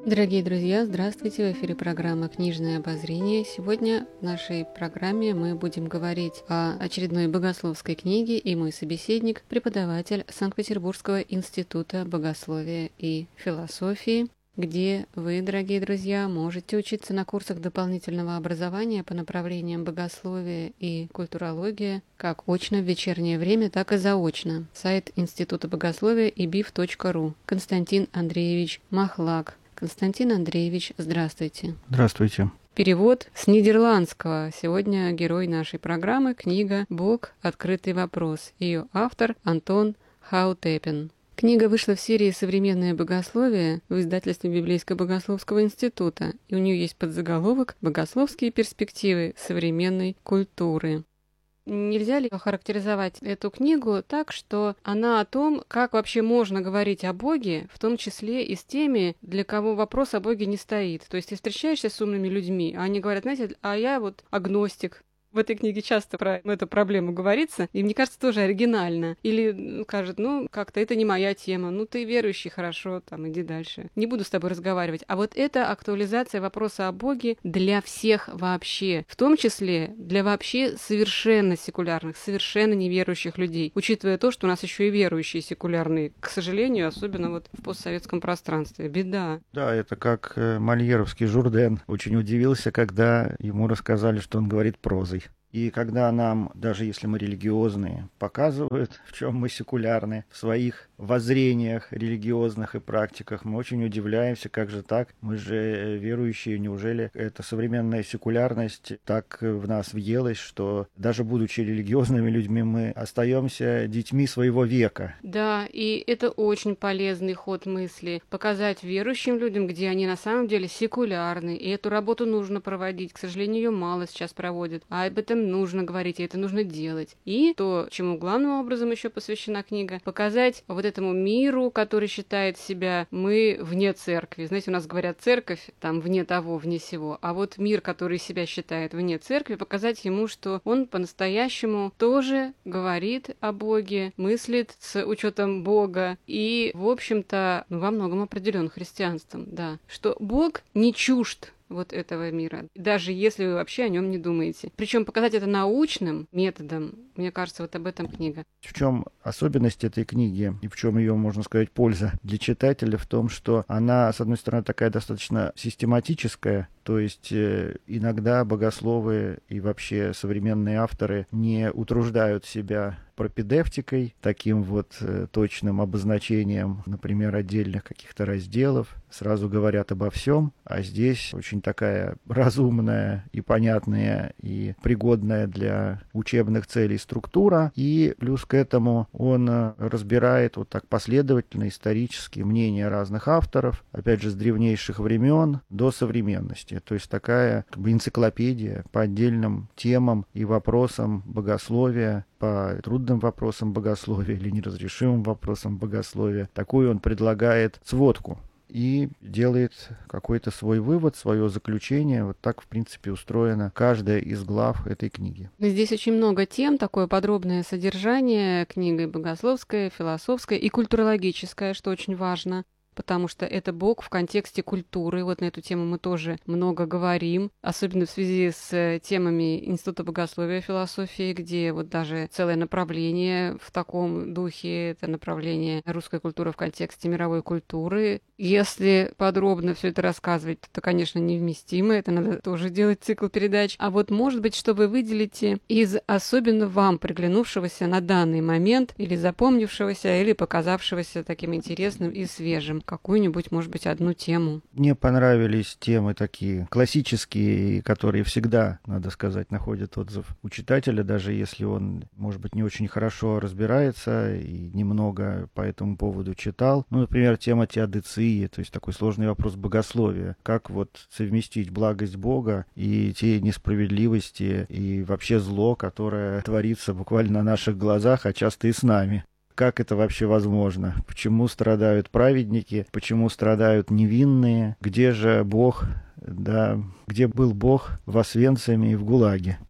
Дорогие друзья, здравствуйте! В эфире программа «Книжное обозрение». Сегодня в нашей программе мы будем говорить о очередной богословской книге, и мой собеседник – преподаватель Санкт-Петербургского института богословия и философии, где вы, дорогие друзья, можете учиться на курсах дополнительного образования по направлениям богословия и культурология, как очно в вечернее время, так и заочно. Сайт Института богословия ibif.ru. Константин Андреевич Махлак. Константин Андреевич, здравствуйте. Здравствуйте. Перевод с нидерландского. Сегодня герой нашей программы, книга «Бог. Открытый вопрос». Ее автор Антон Хаутепен. Книга вышла в серии «Современное богословие» в издательстве Библейско-богословского института, и у нее есть подзаголовок «Богословские перспективы современной культуры». Нельзя ли охарактеризовать эту книгу так, что она о том, как вообще можно говорить о Боге, в том числе и с теми, для кого вопрос о Боге не стоит? То есть ты встречаешься с умными людьми, а они говорят, знаете, а я вот агностик. В этой книге часто про эту проблему говорится, и мне кажется, тоже оригинально. Или скажет, как-то это не моя тема, ты верующий, хорошо, иди дальше. Не буду с тобой разговаривать. А вот это актуализация вопроса о Боге для всех вообще, в том числе для вообще совершенно секулярных, совершенно неверующих людей, учитывая то, что у нас еще и верующие секулярные, к сожалению, особенно вот в постсоветском пространстве. Беда. Да, это как мольеровский Журден очень удивился, когда ему рассказали, что он говорит прозой. И когда нам, даже если мы религиозные, показывают, в чем мы секулярны, в своих воззрениях религиозных и практиках, мы очень удивляемся, как же так, мы же верующие, неужели эта современная секулярность так в нас въелась, что даже будучи религиозными людьми, мы остаемся детьми своего века. Да, и это очень полезный ход мысли, показать верующим людям, где они на самом деле секулярны, и эту работу нужно проводить, к сожалению, ее мало сейчас проводят, а об этом нужно говорить, и это нужно делать. И то, чему главным образом еще посвящена книга, показать вот этому миру, который считает себя мы вне церкви. Знаете, у нас говорят церковь, вне того, вне сего. А вот мир, который себя считает вне церкви, показать ему, что он по-настоящему тоже говорит о Боге, мыслит с учетом Бога и, в общем-то, во многом определен христианством, да. Что Бог не чужд вот этого мира, даже если вы вообще о нем не думаете. Причем показать это научным методом, мне кажется, вот об этом книга. В чем особенность этой книги и в чем ее, можно сказать, польза для читателя в том, что она, с одной стороны, такая достаточно систематическая, то есть иногда богословы и вообще современные авторы не утруждают себя пропедевтикой, таким вот точным обозначением, например, отдельных каких-то разделов, сразу говорят обо всем, а здесь очень такая разумная и понятная и пригодная для учебных целей структура, и плюс к этому он разбирает вот так последовательно, исторически мнения разных авторов, опять же, с древнейших времен до современности. То есть такая энциклопедия по отдельным темам и вопросам богословия, по трудным вопросам богословия или неразрешимым вопросам богословия. Такую он предлагает сводку и делает какой-то свой вывод, свое заключение. Вот так, в принципе, устроена каждая из глав этой книги. Здесь очень много тем, такое подробное содержание, книга богословская, философская и культурологическая, что очень важно. Потому что это Бог в контексте культуры. Вот на эту тему мы тоже много говорим, особенно в связи с темами Института богословия и философии, где вот даже целое направление в таком духе, это направление русской культуры в контексте мировой культуры. Если подробно все это рассказывать, то, конечно, невместимо, это надо тоже делать цикл передач. А вот, может быть, что вы выделите из особенно вам приглянувшегося на данный момент, или запомнившегося, или показавшегося таким интересным и свежим, какую-нибудь, может быть, одну тему. Мне понравились темы такие классические, которые всегда, надо сказать, находят отзыв у читателя, даже если он, может быть, не очень хорошо разбирается и немного по этому поводу читал. Например, тема теодицеи, то есть такой сложный вопрос богословия. Как вот совместить благость Бога и те несправедливости и вообще зло, которое творится буквально на наших глазах, а часто и с нами. Как это вообще возможно? Почему страдают праведники? Почему страдают невинные? Где же Бог? Да, где был Бог в Освенциме и в ГУЛАГе?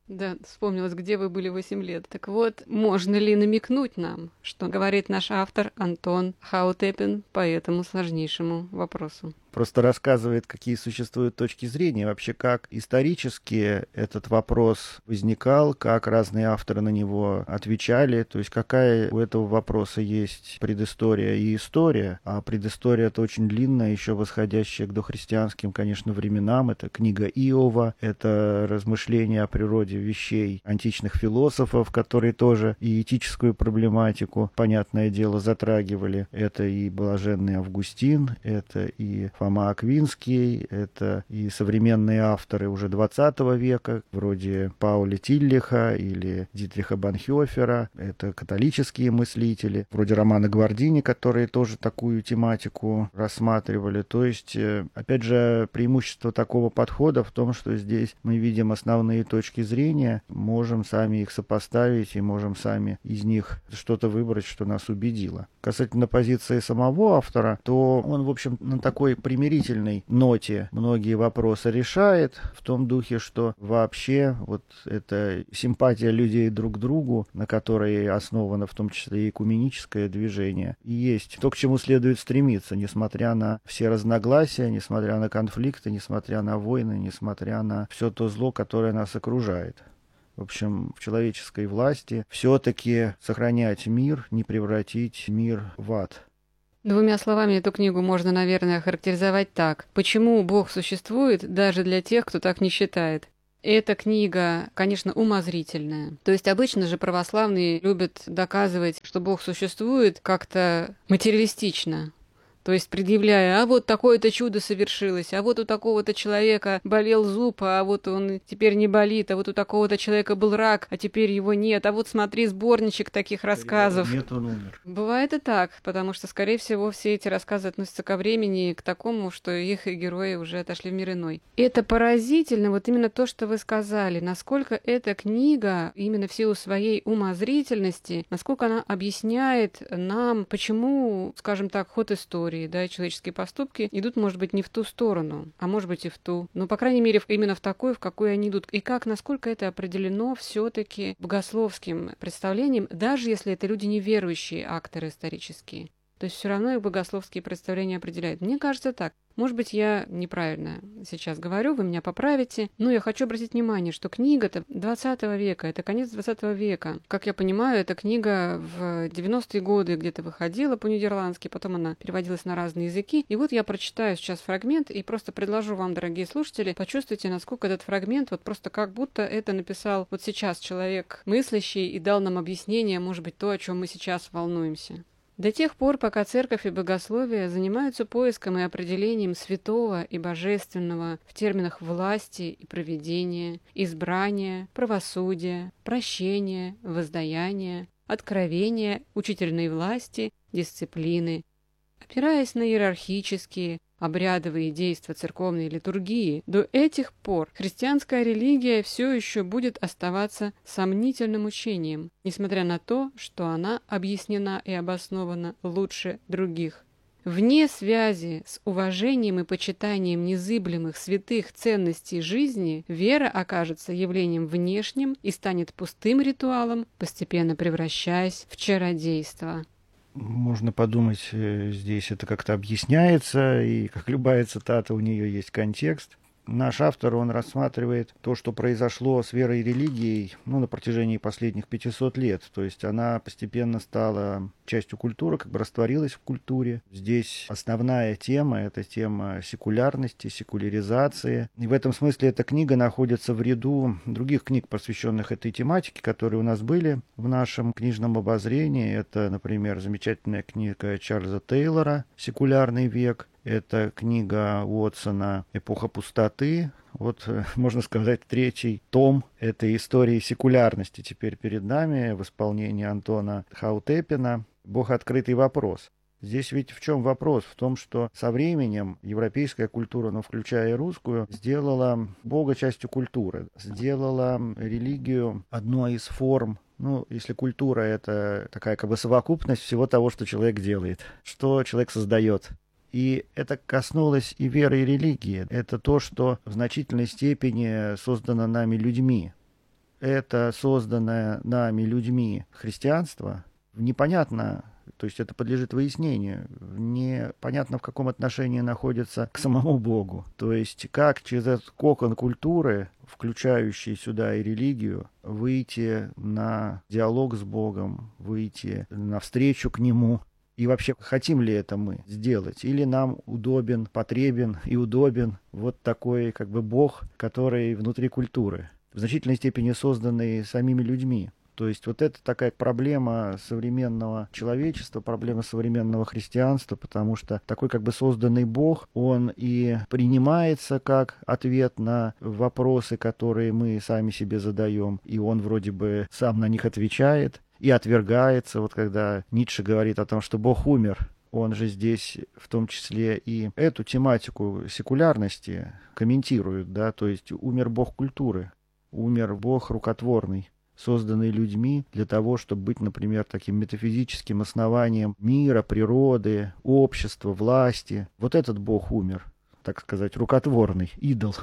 Да, вспомнилось, где вы были 8 лет. Так вот, можно ли намекнуть нам, что говорит наш автор Антон Хаутепен по этому сложнейшему вопросу? Просто рассказывает, какие существуют точки зрения, вообще как исторически этот вопрос возникал, как разные авторы на него отвечали, то есть какая у этого вопроса есть предыстория и история, а предыстория это очень длинная, еще восходящая к дохристианским, конечно, временам, это книга Иова, это размышления о природе вещей античных философов, которые тоже и этическую проблематику, понятное дело, затрагивали, это и блаженный Августин, это и Фома Аквинский, это и современные авторы уже XX века, вроде Пауля Тиллиха или Дитриха Банхёфера, это католические мыслители, вроде Романа Гвардини, которые тоже такую тематику рассматривали. То есть, опять же, преимущество такого подхода в том, что здесь мы видим основные точки зрения, можем сами их сопоставить и можем сами из них что-то выбрать, что нас убедило. Касательно позиции самого автора, то он, в общем, на такой примирительной ноте многие вопросы решает, в том духе, что вообще вот эта симпатия людей друг к другу, на которой основано в том числе и экуменическое движение, и есть то, к чему следует стремиться, несмотря на все разногласия, несмотря на конфликты, несмотря на войны, несмотря на все то зло, которое нас окружает. В общем, в человеческой власти все-таки сохранять мир, не превратить мир в ад. Двумя словами эту книгу можно, наверное, охарактеризовать так. Почему Бог существует даже для тех, кто так не считает? Эта книга, конечно, умозрительная. То есть обычно же православные любят доказывать, что Бог существует как-то материалистично. То есть предъявляя, а вот такое-то чудо совершилось, а вот у такого-то человека болел зуб, а вот он теперь не болит, а вот у такого-то человека был рак, а теперь его нет, а вот смотри, сборничек таких рассказов. Нет, он умер. Бывает и так, потому что, скорее всего, все эти рассказы относятся ко времени, к такому, что их герои уже отошли в мир иной. И это поразительно, вот именно то, что вы сказали, насколько эта книга, именно в силу своей умозрительности, насколько она объясняет нам, почему, скажем так, ход истории, да, и человеческие поступки идут, может быть, не в ту сторону, а может быть и в ту. Но, по крайней мере, именно в такой, в какой они идут. И как, насколько это определено все-таки богословским представлением, даже если это люди неверующие акторы исторические. То есть все равно их богословские представления определяют. Мне кажется так. Может быть, я неправильно сейчас говорю, вы меня поправите, но я хочу обратить внимание, что книга-то 20 века, это конец 20 века. Как я понимаю, эта книга в 90-е годы где-то выходила по-нидерландски, потом она переводилась на разные языки. И вот я прочитаю сейчас фрагмент и просто предложу вам, дорогие слушатели, почувствуйте, насколько этот фрагмент, вот просто как будто это написал вот сейчас человек мыслящий и дал нам объяснение, может быть, то, о чем мы сейчас волнуемся. До тех пор, пока церковь и богословие занимаются поиском и определением святого и божественного в терминах власти и провидения, избрания, правосудия, прощения, воздаяния, откровения, учительной власти, дисциплины, опираясь на иерархические, обрядовые действия церковной литургии, до этих пор христианская религия все еще будет оставаться сомнительным учением, несмотря на то, что она объяснена и обоснована лучше других. Вне связи с уважением и почитанием незыблемых святых ценностей жизни вера окажется явлением внешним и станет пустым ритуалом, постепенно превращаясь в чародейство. Можно подумать, здесь это как-то объясняется, и как любая цитата, у нее есть контекст. Наш автор, он рассматривает то, что произошло с верой и религией, на протяжении последних 500 лет. То есть она постепенно стала частью культуры, как бы растворилась в культуре. Здесь основная тема — это тема секулярности, секуляризации. И в этом смысле эта книга находится в ряду других книг, посвященных этой тематике, которые у нас были в нашем книжном обозрении. Это, например, замечательная книга Чарльза Тейлора «Секулярный век». Это книга Уотсона «Эпоха пустоты». Вот, можно сказать, третий том этой истории секулярности теперь перед нами в исполнении Антона Хаутепена «Бог открытый вопрос». Здесь ведь в чем вопрос? В том, что со временем европейская культура, включая и русскую, сделала Бога частью культуры, сделала религию одной из форм. Если культура — это такая как бы совокупность всего того, что человек делает, что человек создает. И это коснулось и веры, и религии. Это то, что в значительной степени создано нами людьми. это созданное нами людьми христианство непонятно, то есть это подлежит выяснению, непонятно в каком отношении находится к самому Богу. То есть как через этот кокон культуры, включающий сюда и религию, выйти на диалог с Богом, выйти навстречу к Нему. И вообще, хотим ли это мы сделать? Или нам удобен, потребен и удобен вот такой как бы Бог, который внутри культуры, в значительной степени созданный самими людьми? То есть вот это такая проблема современного человечества, проблема современного христианства, потому что такой как бы созданный Бог, он и принимается как ответ на вопросы, которые мы сами себе задаем, и он вроде бы сам на них отвечает, и отвергается. Вот когда Ницше говорит о том, что Бог умер, он же здесь в том числе и эту тематику секулярности комментирует, да, то есть умер Бог культуры, умер Бог рукотворный, созданный людьми для того, чтобы быть, например, таким метафизическим основанием мира, природы, общества, власти. Вот этот Бог умер, так сказать, рукотворный, идол.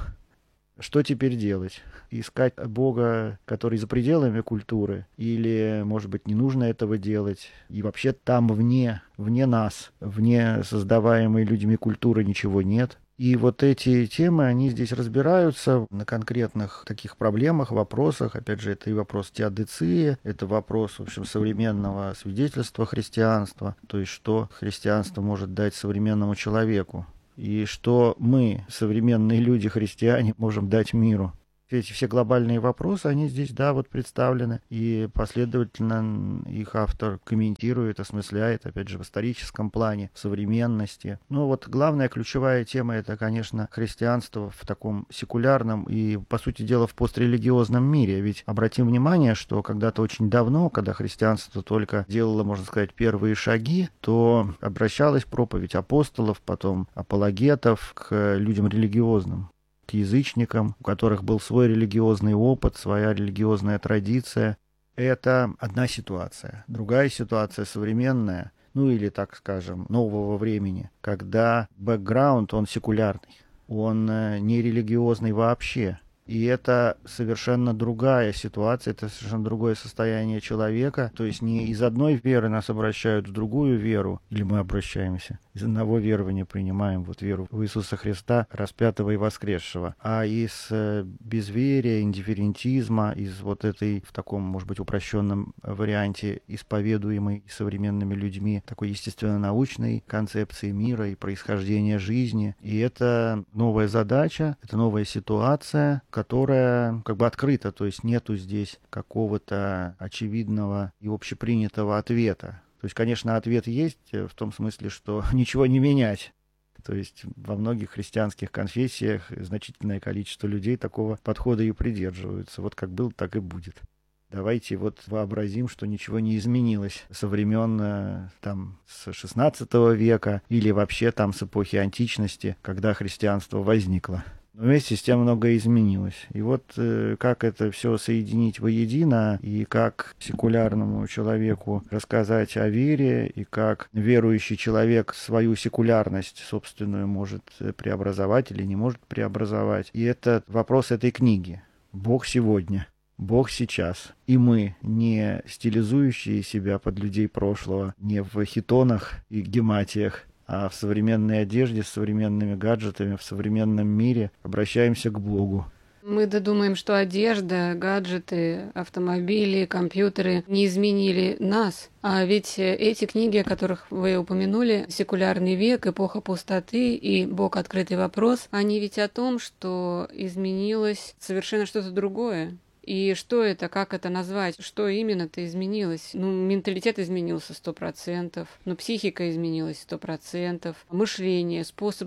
Что теперь делать? Искать Бога, который за пределами культуры? Или, может быть, не нужно этого делать? И вообще там вне нас, вне создаваемой людьми культуры ничего нет? И вот эти темы, они здесь разбираются на конкретных таких проблемах, вопросах. Опять же, это и вопрос теодицеи, это вопрос, в общем, современного свидетельства христианства, то есть что христианство может дать современному человеку, и что мы, современные люди, христиане, можем дать миру. Эти все глобальные вопросы, они здесь, да, вот представлены, и последовательно их автор комментирует, осмысляет, опять же, в историческом плане, в современности. Но вот главная ключевая тема — это, конечно, христианство в таком секулярном и, по сути дела, в пострелигиозном мире. Ведь обратим внимание, что когда-то очень давно, когда христианство только делало, можно сказать, первые шаги, то обращалась проповедь апостолов, потом апологетов к людям религиозным, к язычникам, у которых был свой религиозный опыт, своя религиозная традиция. Это одна ситуация. Другая ситуация современная, ну или, так скажем, нового времени, когда бэкграунд, он секулярный, он не религиозный вообще. И это совершенно другая ситуация, это совершенно другое состояние человека. То есть не из одной веры нас обращают в другую веру, или мы обращаемся, из одного верования принимаем вот веру в Иисуса Христа, распятого и воскресшего, а из безверия, индифферентизма, из вот этой, в таком, может быть, упрощенном варианте, исповедуемой современными людьми, такой естественно-научной концепции мира и происхождения жизни. И это новая задача, это новая ситуация, которая как бы открыта, то есть нету здесь какого-то очевидного и общепринятого ответа. То есть, конечно, ответ есть в том смысле, что ничего не менять. То есть во многих христианских конфессиях значительное количество людей такого подхода и придерживаются. Вот как был, так и будет. Давайте вот вообразим, что ничего не изменилось со времен там, с XVI века или вообще там с эпохи античности, когда христианство возникло. Но вместе с тем многое изменилось. И вот как это все соединить воедино, и как секулярному человеку рассказать о вере, и как верующий человек свою секулярность собственную может преобразовать или не может преобразовать. И это вопрос этой книги. Бог сегодня. Бог сейчас. И мы, не стилизующие себя под людей прошлого, не в хитонах и гематиях, а в современной одежде, с современными гаджетами, в современном мире обращаемся к Богу. Мы додумаем, что одежда, гаджеты, автомобили, компьютеры не изменили нас. А ведь эти книги, о которых вы упомянули, «Секулярный век», «Эпоха пустоты» и «Бог. Открытый вопрос», они ведь о том, что изменилось совершенно что-то другое. И что это, как это назвать, что именно-то изменилось? Ну, менталитет изменился 100%, ну, психика изменилась 100%, мышление,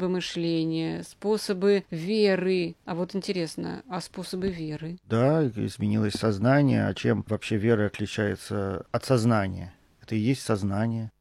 способы веры. А вот интересно, а способы веры? Да, изменилось сознание, а чем вообще вера отличается от сознания? Это и есть сознание.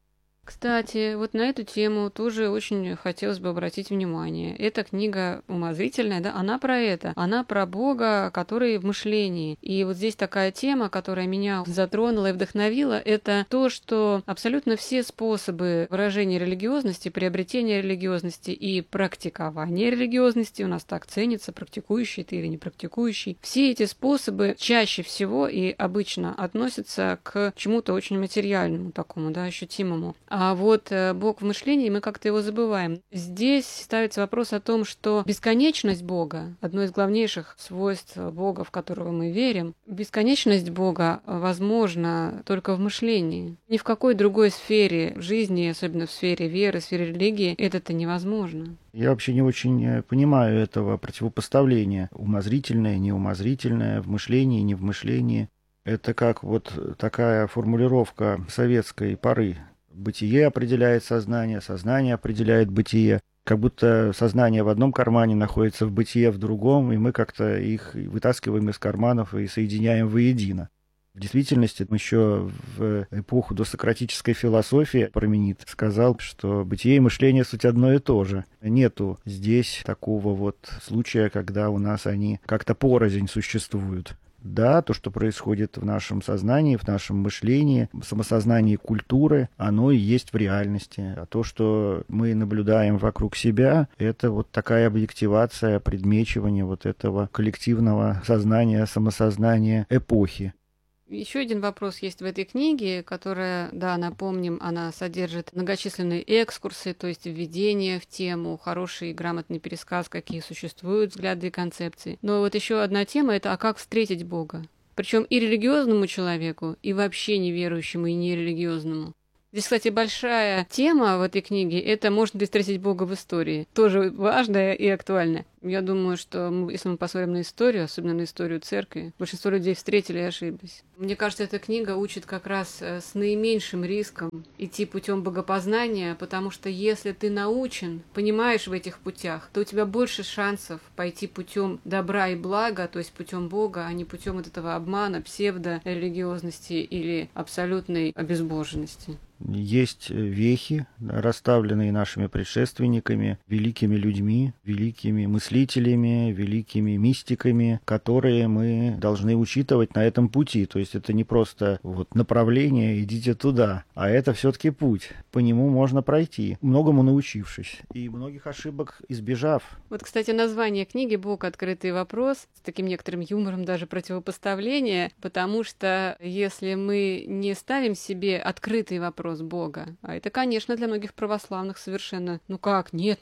Кстати, вот на эту тему тоже очень хотелось бы обратить внимание. Эта книга умозрительная, да, она про это. Она про Бога, который в мышлении. И вот здесь такая тема, которая меня затронула и вдохновила, это то, что абсолютно все способы выражения религиозности, приобретения религиозности и практикования религиозности, у нас так ценится, практикующий ты или не практикующий, все эти способы чаще всего и обычно относятся к чему-то очень материальному такому, да, ощутимому. А вот Бог в мышлении, мы как-то его забываем. Здесь ставится вопрос о том, что бесконечность Бога, одно из главнейших свойств Бога, в которого мы верим, бесконечность Бога возможна только в мышлении. Ни в какой другой сфере жизни, особенно в сфере веры, в сфере религии, это невозможно. Я вообще не очень понимаю этого противопоставления. Умозрительное, неумозрительное, в мышлении, не в мышлении. Это как вот такая формулировка советской поры. Бытие определяет сознание, сознание определяет бытие. Как будто сознание в одном кармане находится в бытие в другом, и мы как-то их вытаскиваем из карманов и соединяем воедино. В действительности, еще в эпоху досократической философии Парменид сказал, что бытие и мышление суть одно и то же. Нету здесь такого вот случая, когда у нас они как-то порознь существуют. Да, то, что происходит в нашем сознании, в нашем мышлении, в самосознании культуры, оно и есть в реальности. А то, что мы наблюдаем вокруг себя, это вот такая объективация, предмечивание вот этого коллективного сознания, самосознания эпохи. Еще один вопрос есть в этой книге, которая, да, напомним, она содержит многочисленные экскурсы, то есть введение в тему, хороший и грамотный пересказ, какие существуют взгляды и концепции. Но вот еще одна тема – это «А как встретить Бога?». Причем и религиозному человеку, и вообще неверующему и нерелигиозному. Здесь, кстати, большая тема в этой книге – это «Можно ли встретить Бога в истории?». Тоже важная и актуальная. Я думаю, что если мы посмотрим на историю, особенно на историю церкви, большинство людей встретили и ошиблись. Мне кажется, эта книга учит как раз с наименьшим риском идти путем богопознания, потому что если ты научен, понимаешь в этих путях, то у тебя больше шансов пойти путем добра и блага, то есть путем Бога, а не путем вот этого обмана, псевдорелигиозности или абсолютной обезбоженности. Есть вехи, расставленные нашими предшественниками, великими людьми, великими мыслителями, великими мистиками, которые мы должны учитывать на этом пути. То есть это не просто вот направление, идите туда, а это все-таки путь. По нему можно пройти, многому научившись и многих ошибок избежав. Вот, кстати, название книги «Бог. Открытый вопрос» с таким некоторым юмором, даже противопоставление, потому что если мы не ставим себе открытый вопрос Бога, а это, конечно, для многих православных совершенно, ну как, нет,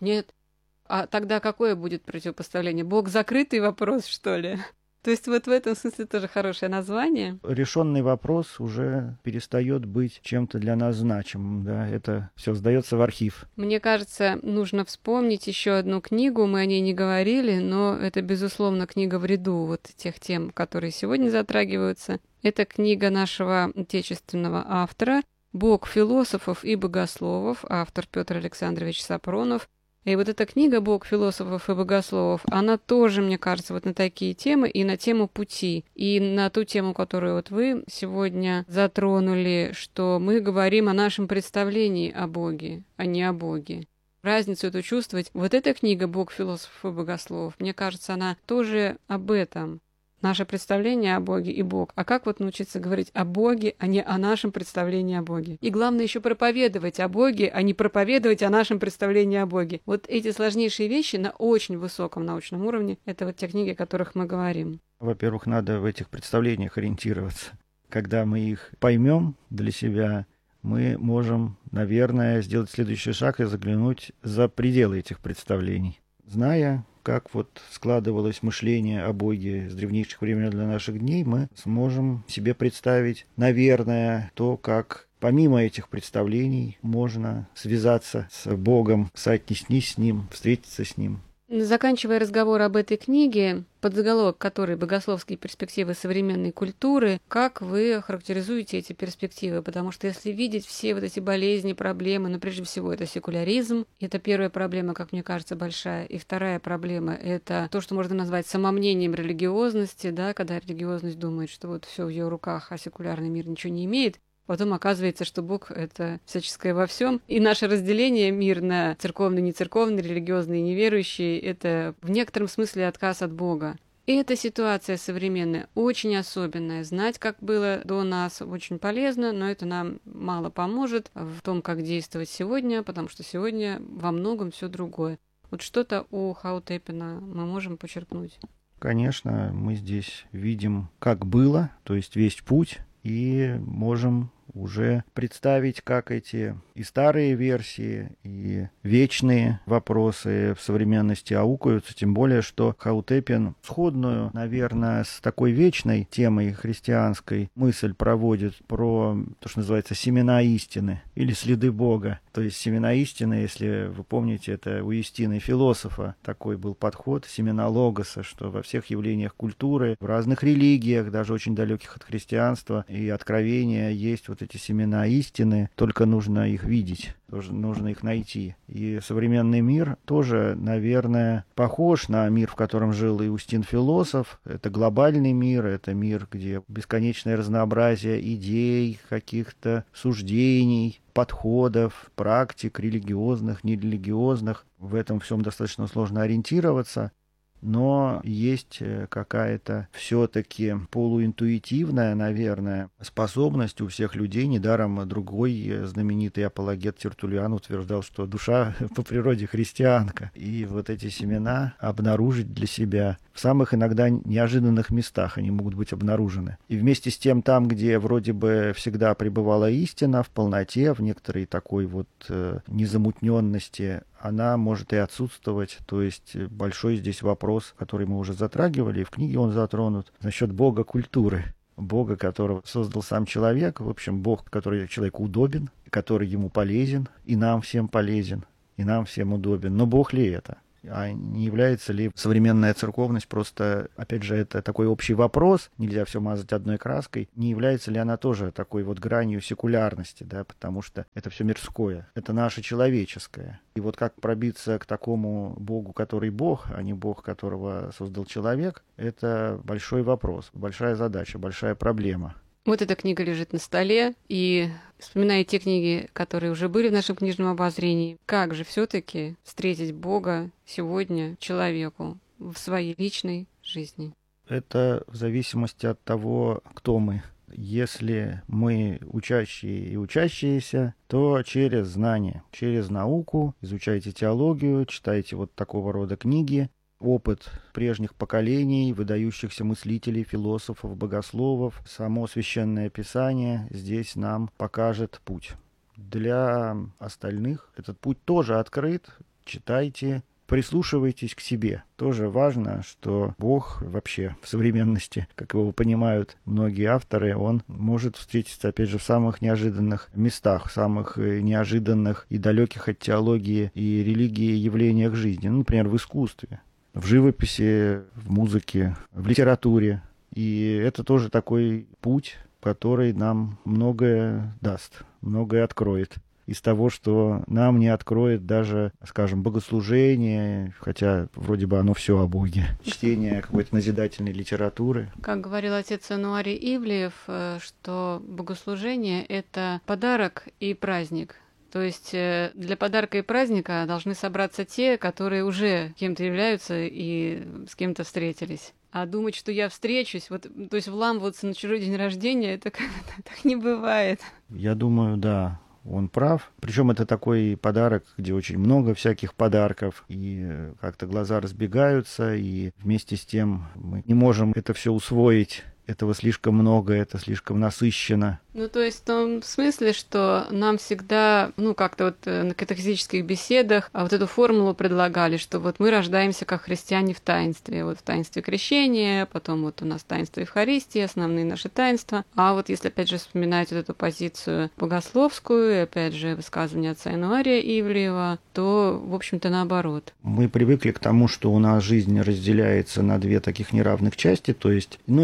а тогда какое будет противопоставление? Бог закрытый вопрос, что ли? То есть вот в этом смысле тоже хорошее название. Решенный вопрос уже перестает быть чем-то для нас значимым, да, это все сдается в архив. Мне кажется, нужно вспомнить еще одну книгу, мы о ней не говорили, но это, безусловно, книга в ряду вот тех тем, которые сегодня затрагиваются. Это книга нашего отечественного автора «Бог философов и богословов», автор Петр Александрович Сапронов. И вот эта книга «Бог философов и богословов», она тоже, мне кажется, вот на такие темы и на тему пути, и на ту тему, которую вот вы сегодня затронули, что мы говорим о нашем представлении о Боге, а не о Боге. Разницу эту чувствовать. Вот эта книга «Бог философов и богословов», мне кажется, она тоже об этом. Наше представление о Боге и Бог. А как вот научиться говорить о Боге, а не о нашем представлении о Боге? И главное еще проповедовать о Боге, а не проповедовать о нашем представлении о Боге. Вот эти сложнейшие вещи на очень высоком научном уровне — это вот те книги, о которых мы говорим. Во-первых, надо в этих представлениях ориентироваться. Когда мы их поймем для себя, мы можем, наверное, сделать следующий шаг и заглянуть за пределы этих представлений. Зная, как вот складывалось мышление о Боге с древнейших времен до наших дней, мы сможем себе представить, наверное, то, как помимо этих представлений можно связаться с Богом, соотнестись с Ним, встретиться с Ним. Заканчивая разговор об этой книге, подзаголовок которой «Богословские перспективы современной культуры», как вы характеризуете эти перспективы? Потому что если видеть все вот эти болезни, проблемы, но прежде всего это секуляризм, это первая проблема, как мне кажется, большая, и вторая проблема — это то, что можно назвать самомнением религиозности, да, когда религиозность думает, что вот все в ее руках, а секулярный мир ничего не имеет. Потом оказывается, что Бог — это всяческое во всем. И наше разделение, мир на церковный, нецерковный, религиозный и неверующий — это в некотором смысле отказ от Бога. И эта ситуация современная очень особенная. Знать, как было до нас, очень полезно, но это нам мало поможет в том, как действовать сегодня, потому что сегодня во многом все другое. Вот что-то у Хаутепена мы можем почерпнуть. Конечно, мы здесь видим, как было, то есть весь путь, и можем уже представить, как эти и старые версии, и вечные вопросы в современности аукаются, тем более, что Хаутепен сходную, наверное, с такой вечной темой христианской мысль проводит про то, что называется семена истины или следы Бога. То есть семена истины, если вы помните, это у Юстины философа такой был подход, семена логоса, что во всех явлениях культуры, в разных религиях, даже очень далеких от христианства и откровения, есть вот эти семена истины, только нужно их видеть, тоже нужно их найти. И современный мир тоже, наверное, похож на мир, в котором жил Иустин философ. Это глобальный мир, это мир, где бесконечное разнообразие идей, каких-то суждений, подходов, практик религиозных, нерелигиозных. В этом всем достаточно сложно ориентироваться. Но есть какая-то все-таки полуинтуитивная, наверное, способность у всех людей. Недаром другой знаменитый апологет Тертуллиан утверждал, что душа по природе христианка. И вот эти семена обнаружить для себя в самых иногда неожиданных местах они могут быть обнаружены. И вместе с тем там, где вроде бы всегда пребывала истина в полноте, в некоторой такой вот незамутненности, она может и отсутствовать. То есть большой здесь вопрос, который мы уже затрагивали, и в книге он затронут, насчет Бога культуры. Бога, которого создал сам человек. В общем, Бог, который человеку удобен, который ему полезен, и нам всем полезен, и нам всем удобен. Но Бог ли это? А не является ли современная церковность просто, опять же, это такой общий вопрос, нельзя все мазать одной краской, не является ли она тоже такой вот гранью секулярности, да, потому что это все мирское, это наше человеческое. И вот как пробиться к такому Богу, который Бог, а не Бог, которого создал человек, это большой вопрос, большая задача, большая проблема. Вот эта книга лежит на столе, и вспоминая те книги, которые уже были в нашем книжном обозрении, как же все-таки встретить Бога сегодня человеку в своей личной жизни? Это в зависимости от того, кто мы. Если мы учащие и учащиеся, то через знание, через науку, изучайте теологию, читайте вот такого рода книги. Опыт прежних поколений, выдающихся мыслителей, философов, богословов, само Священное Писание здесь нам покажет путь. Для остальных этот путь тоже открыт. Читайте, прислушивайтесь к себе. Тоже важно, что Бог вообще в современности, как его понимают многие авторы, он может встретиться, опять же, в самых неожиданных местах, самых неожиданных и далеких от теологии и религии явлениях жизни. Ну, например, в искусстве, в живописи, в музыке, в литературе. И это тоже такой путь, который нам многое даст, многое откроет. Из того, что нам не откроет даже, скажем, богослужение, хотя вроде бы оно все о Боге. Чтение какой-то назидательной литературы. Как говорил отец Ануарий Ивлеев, что богослужение — это подарок и праздник. То есть для подарка и праздника должны собраться те, которые уже кем-то являются и с кем-то встретились. А думать, что я встречусь, вот, то есть вламываться на чужой день рождения, это как-то так не бывает. Я думаю, да, он прав. Причем это такой подарок, где очень много всяких подарков, и как-то глаза разбегаются, и вместе с тем мы не можем это все усвоить. Этого слишком много, это слишком насыщенно. Ну, то есть в том смысле, что нам всегда, как-то вот на катехизических беседах вот эту формулу предлагали, что вот мы рождаемся как христиане в таинстве. Вот в таинстве крещения, потом вот у нас таинство Евхаристии, основные наши таинства. А вот если, опять же, вспоминать вот эту позицию богословскую, и, опять же, высказывание отца Ануария Ивлеева, то, в общем-то, наоборот. Мы привыкли к тому, что у нас жизнь разделяется на две таких неравных части, то есть, и мы сами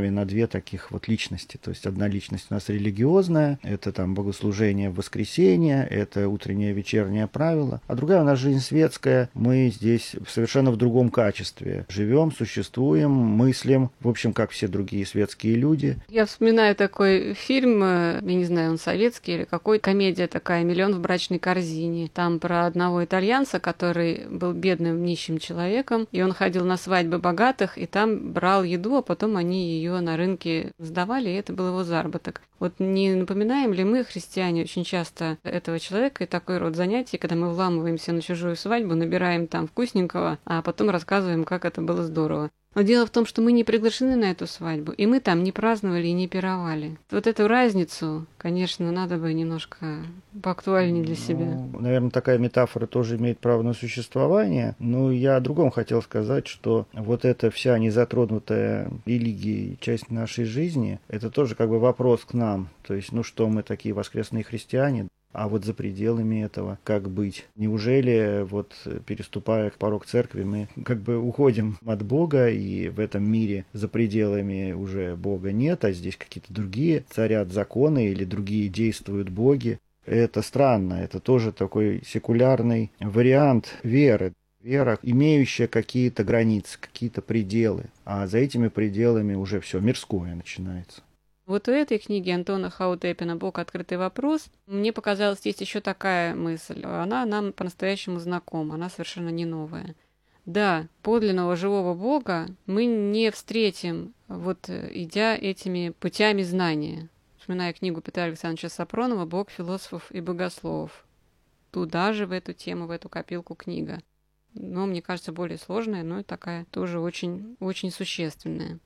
нами на две таких вот личности. То есть одна личность у нас религиозная, это там богослужение в воскресенье, это утреннее вечернее правило, а другая у нас жизнь светская, мы здесь совершенно в другом качестве живем, существуем, мыслим, в общем, как все другие светские люди. Я вспоминаю такой фильм, я не знаю, он советский или какой, комедия такая «Миллион в брачной корзине». Там про одного итальянца, который был бедным нищим человеком, и он ходил на свадьбы богатых, и там брал еду, а потом они ее на рынке сдавали, и это был его заработок. Вот не напоминаем ли мы, христиане, очень часто этого человека и такой род занятий, когда мы вламываемся на чужую свадьбу, набираем там вкусненького, а потом рассказываем, как это было здорово. Но дело в том, что мы не приглашены на эту свадьбу, и мы там не праздновали и не пировали. Вот эту разницу, конечно, надо бы немножко поактуальнее для себя. Наверное, такая метафора тоже имеет право на существование, но я о другом хотел сказать, что вот эта вся незатронутая религией часть нашей жизни, это тоже как бы вопрос к нам. То есть, ну что, мы такие воскресные христиане? А вот за пределами этого как быть? Неужели вот переступая порог церкви, мы как бы уходим от Бога, и в этом мире за пределами уже Бога нет, а здесь какие-то другие царят законы или другие действуют боги? Это странно, это тоже такой секулярный вариант веры. Вера, имеющая какие-то границы, какие-то пределы, а за этими пределами уже все мирское начинается. Вот у этой книги Антона Хаутепина «Бог. Открытый вопрос» мне показалось, есть еще такая мысль. Она нам по-настоящему знакома, она совершенно не новая. Да, подлинного живого Бога мы не встретим, вот идя этими путями знания. Вспоминая книгу Петра Александровича Сапронова «Бог философов и богословов». Туда же в эту тему, в эту копилку книга. Но, мне кажется, более сложная, но и такая тоже очень, очень существенная.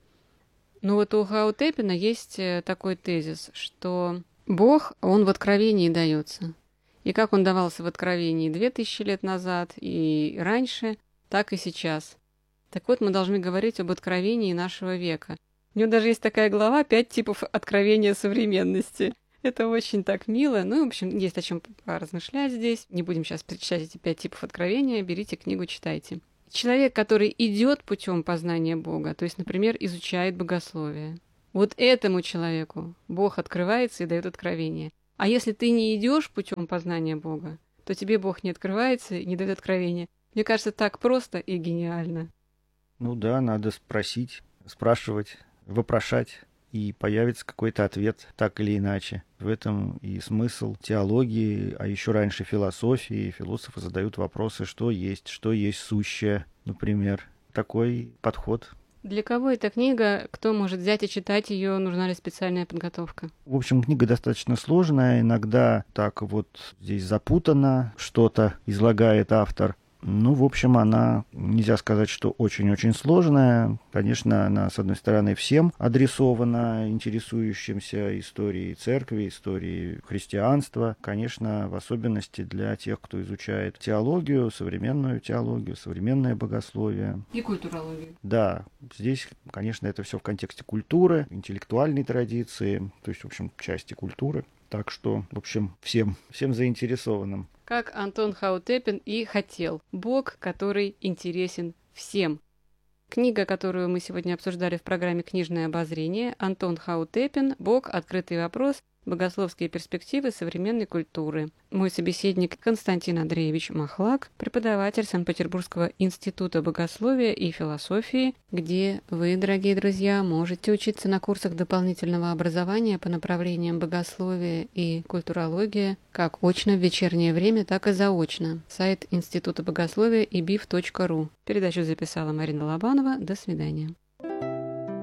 Но вот у Хаутепина есть такой тезис, что Бог, он в откровении дается. И как он давался в откровении 2000 лет назад и раньше, так и сейчас. Так вот, мы должны говорить об откровении нашего века. У него даже есть такая глава «5 типов откровения современности». Это очень так мило. Ну, в общем, есть о чем поразмышлять здесь. Не будем сейчас перечислять эти 5 типов откровения. Берите книгу, читайте. Человек, который идет путем познания Бога, то есть, например, изучает богословие, вот этому человеку Бог открывается и дает откровение. А если ты не идешь путем познания Бога, то тебе Бог не открывается и не дает откровения. Мне кажется, так просто и гениально. Ну да, надо спросить, спрашивать, вопрошать, и появится какой-то ответ, так или иначе. В этом и смысл теологии, а еще раньше философии. Философы задают вопросы, что есть сущее, например. Такой подход. Для кого эта книга? Кто может взять и читать ее? Нужна ли специальная подготовка? В общем, книга достаточно сложная. Иногда так вот здесь запутано, что-то излагает автор. Ну, в общем, она, нельзя сказать, что очень-очень сложная. Конечно, она, с одной стороны, всем адресована, интересующимся историей церкви, историей христианства. Конечно, в особенности для тех, кто изучает теологию, современное богословие. И культурологию. Да, здесь, конечно, это все в контексте культуры, интеллектуальной традиции, то есть, в общем, части культуры. Так что, в общем, всем заинтересованным. Как Антон Хаутепин и хотел. Бог, который интересен всем. Книга, которую мы сегодня обсуждали в программе «Книжное обозрение», Антон Хаутепин «Бог. Открытый вопрос. Богословские перспективы современной культуры». Мой собеседник Константин Андреевич Махлак, преподаватель Санкт-Петербургского института богословия и философии, где вы, дорогие друзья, можете учиться на курсах дополнительного образования по направлениям богословия и культурология, как очно в вечернее время, так и заочно. Сайт Института богословия ibif.ru. Передачу записала Марина Лобанова. До свидания.